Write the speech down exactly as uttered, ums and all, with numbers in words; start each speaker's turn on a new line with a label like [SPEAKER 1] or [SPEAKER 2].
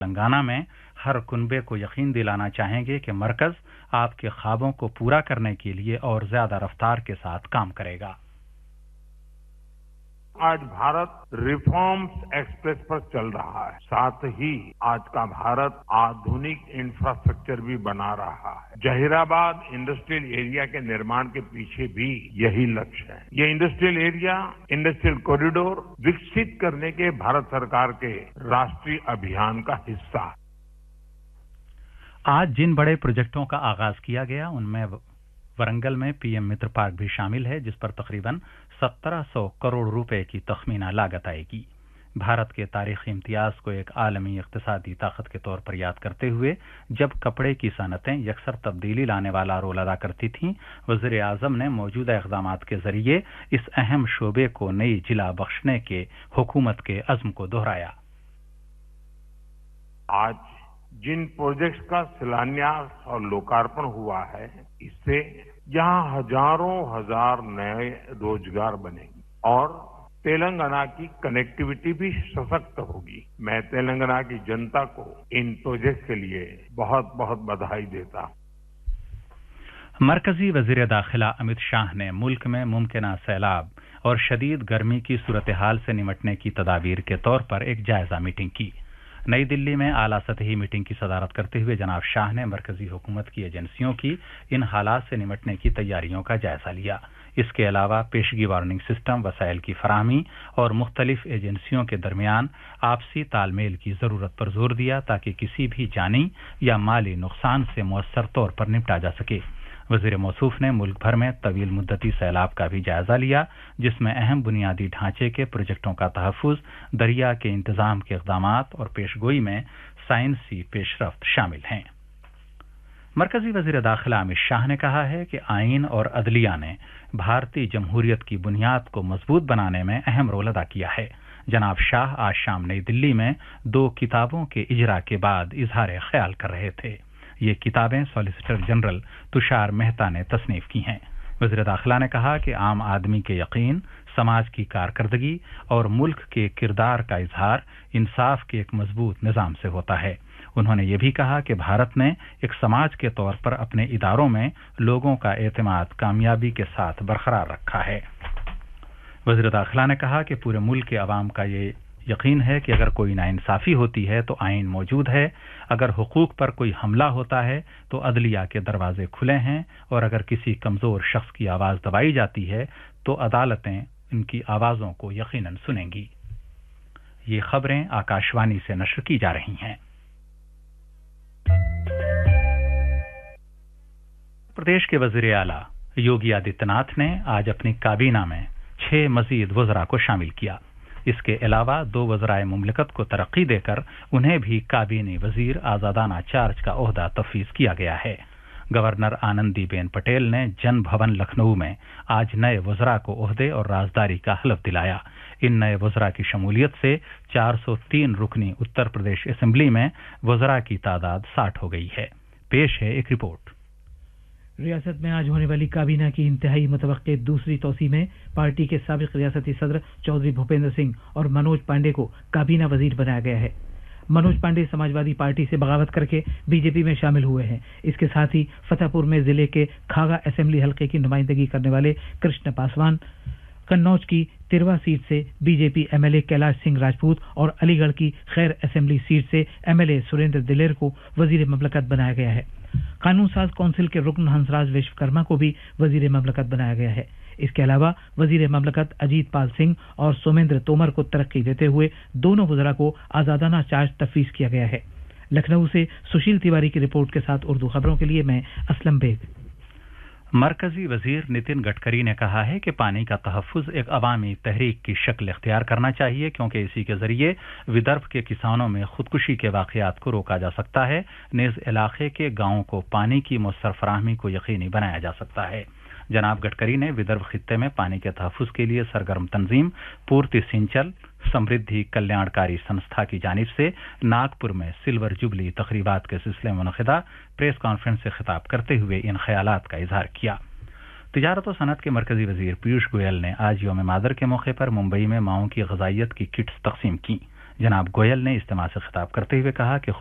[SPEAKER 1] تلنگانہ میں ہر کنبے کو یقین دلانا چاہیں گے کہ مرکز آپ کے خوابوں کو پورا کرنے کے لیے اور زیادہ رفتار کے ساتھ کام کرے گا۔
[SPEAKER 2] آج بھارت ریفارمز ایکسپریس پر چل رہا ہے، ساتھ ہی آج کا بھارت آدھونک انفراسٹرکچر بھی بنا رہا ہے۔ جہیر آباد انڈسٹریل ایریا کے نرمان کے پیچھے بھی یہی لکشیہ ہے۔ یہ انڈسٹریل ایریا انڈسٹریل کوریڈور وکست کرنے کے بھارت سرکار کے راشٹریہ ابھیان کا حصہ ہے۔
[SPEAKER 1] آج جن بڑے پروجیکٹوں کا آغاز کیا گیا ان میں ورنگل میں پی ایم متر پارک بھی شامل ہے، جس پر تقریباً سترہ سو کروڑ روپے کی تخمینہ لاگت آئے گی۔ بھارت کے تاریخی امتیاز کو ایک عالمی اقتصادی طاقت کے طور پر یاد کرتے ہوئے جب کپڑے کی صنعتیں یکسر تبدیلی لانے والا رول ادا کرتی تھیں، وزیر اعظم نے موجودہ اقدامات کے ذریعے اس اہم شعبے کو نئی جلا بخشنے کے حکومت کے عزم کو دہرایا۔
[SPEAKER 2] آج جن پروجیکٹس کا شلانیاس اور لوکارپن ہوا ہے، اس سے یہاں ہزاروں ہزار نئے روزگار بنے گی اور تلنگانہ کی کنیکٹیوٹی بھی سشکت ہوگی۔ میں تلنگانہ کی جنتا کو ان پروجیکٹ کے لیے بہت بہت بدھائی دیتا ہوں۔
[SPEAKER 1] مرکزی وزیر داخلہ امت شاہ نے ملک میں ممکنہ سیلاب اور شدید گرمی کی صورتحال سے نمٹنے کی تدابیر کے طور پر ایک جائزہ میٹنگ کی۔ نئی دلی میں اعلیٰ سطحی میٹنگ کی صدارت کرتے ہوئے جناب شاہ نے مرکزی حکومت کی ایجنسیوں کی ان حالات سے نمٹنے کی تیاریوں کا جائزہ لیا۔ اس کے علاوہ پیشگی وارننگ سسٹم، وسائل کی فراہمی اور مختلف ایجنسیوں کے درمیان آپسی تال میل کی ضرورت پر زور دیا تاکہ کسی بھی جانی یا مالی نقصان سے مؤثر طور پر نپٹا جا سکے۔ وزیر موصوف نے ملک بھر میں طویل مدتی سیلاب کا بھی جائزہ لیا، جس میں اہم بنیادی ڈھانچے کے پروجیکٹوں کا تحفظ، دریا کے انتظام کے اقدامات اور پیشگوئی میں سائنسی پیش رفت شامل ہیں۔ مرکزی وزیر داخلہ امت شاہ نے کہا ہے کہ آئین اور عدلیہ نے بھارتی جمہوریت کی بنیاد کو مضبوط بنانے میں اہم رول ادا کیا ہے۔ جناب شاہ آج شام نئی دلی میں دو کتابوں کے اجرا کے بعد اظہار خیال کر رہے تھے۔ یہ کتابیں سالیسیٹر جنرل تشار مہتا نے تصنیف کی ہیں۔ وزیر داخلہ نے کہا کہ عام آدمی کے یقین، سماج کی کارکردگی اور ملک کے کردار کا اظہار انصاف کے ایک مضبوط نظام سے ہوتا ہے۔ انہوں نے یہ بھی کہا کہ بھارت نے ایک سماج کے طور پر اپنے اداروں میں لوگوں کا اعتماد کامیابی کے ساتھ برقرار رکھا ہے۔ وزیر داخلہ نے کہا کہ پورے ملک کے عوام کا یہ یقین ہے کہ اگر کوئی ناانصافی ہوتی ہے تو آئین موجود ہے، اگر حقوق پر کوئی حملہ ہوتا ہے تو عدلیہ کے دروازے کھلے ہیں، اور اگر کسی کمزور شخص کی آواز دبائی جاتی ہے تو عدالتیں ان کی آوازوں کو یقیناً سنیں گی۔ یہ خبریں آکاشوانی سے نشر کی جا رہی ہیں۔ پردیش کے وزیر اعلیٰ یوگی آدتیہ ناتھ نے آج اپنی کابینہ میں چھ مزید وزراء کو شامل کیا۔ اس کے علاوہ دو وزرائے مملکت کو ترقی دے کر انہیں بھی کابینی وزیر آزادانہ چارج کا عہدہ تفویض کیا گیا ہے۔ گورنر آنندی بین پٹیل نے جن بھون لکھنؤ میں آج نئے وزراء کو عہدے اور رازداری کا حلف دلایا۔ ان نئے وزراء کی شمولیت سے چار سو تین رکنی اتر پردیش اسمبلی میں وزراء کی تعداد ساٹھ ہو گئی ہے۔ پیش ہے ایک رپورٹ۔
[SPEAKER 3] ریاست میں آج ہونے والی کابینہ کی انتہائی متوقع دوسری توسیع میں پارٹی کے سابق ریاستی صدر چودھری بھوپیندر سنگھ اور منوج پانڈے کو کابینہ وزیر بنایا گیا ہے۔ منوج پانڈے سماجوادی پارٹی سے بغاوت کر کے بی جے پی میں شامل ہوئے ہیں۔ اس کے ساتھ ہی فتح پور میں ضلع کے کھاگا اسمبلی حلقے کی نمائندگی کرنے والے کرشن پاسوان، قنوج کی تروا سیٹ سے B J P M L A Kailash Singh Rajput اور علی گڑھ کی خیر اسمبلی سیٹ سے ایم ایل اے سریندر دلیر کو وزیر مملکت بنایا گیا ہے۔ قانون ساز کونسل کے رکن ہنسراج وشوکرما کو بھی وزیر مملکت بنایا گیا ہے۔ اس کے علاوہ وزیر مملکت اجیت پال سنگھ اور سومیندر تومر کو ترقی دیتے ہوئے دونوں وزراء کو آزادانہ چارج تفویض کیا گیا ہے۔ لکھنؤ سے سشیل تیواری کی رپورٹ کے ساتھ اردو خبروں کے لیے میں اسلم بیگ۔
[SPEAKER 1] مرکزی وزیر نتن گڈکری نے کہا ہے کہ پانی کا تحفظ ایک عوامی تحریک کی شکل اختیار کرنا چاہیے، کیونکہ اسی کے ذریعے ودربھ کے کسانوں میں خودکشی کے واقعات کو روکا جا سکتا ہے، نیز علاقے کے گاؤں کو پانی کی مؤثر فراہمی کو یقینی بنایا جا سکتا ہے۔ جناب گڈکری نے ودربھ خطے میں پانی کے تحفظ کے لیے سرگرم تنظیم پورتی سینچل سمردھی کلیانکاری سنستھا کی جانب سے ناگپور میں سلور جوبلی تقریبات کے سلسلے میں منعقدہ پریس کانفرنس سے خطاب کرتے ہوئے ان خیالات کا اظہار کیا۔ تجارت و صنعت کے مرکزی وزیر پیوش گوئل نے آج یوم مادر کے موقع پر ممبئی میں ماؤں کی غذائیت کی کٹس تقسیم کی، जनाब गोयल ने इज्तिमा से खिताब करते हुए कहा कि